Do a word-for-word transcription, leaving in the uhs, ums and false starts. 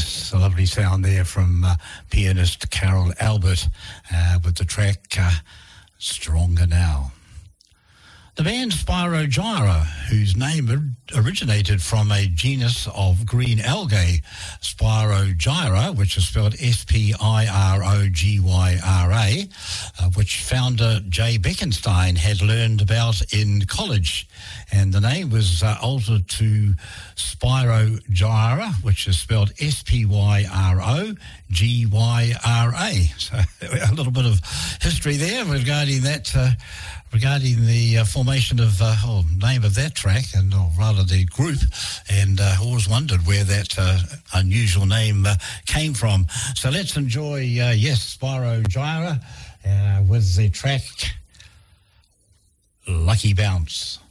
Yes, a lovely sound there from uh, pianist Carol Albert uh, with the track uh, Stronger Now. The band Spyro Gyra, whose name originated from a genus of green algae, Spyro Gyra, which is spelled S P I R O G Y R A, uh, which founder Jay Beckenstein had learned about in college. And the name was uh, altered to Spyro Gyra, which is spelled S P Y R O G Y R A. So a little bit of history there regarding that uh, regarding the uh, formation of, uh, oh, name of that track, and or rather the group, and uh, always wondered where that uh, unusual name uh, came from. So let's enjoy, uh, yes, Spyro Gyra uh, with the track Lucky Bounce.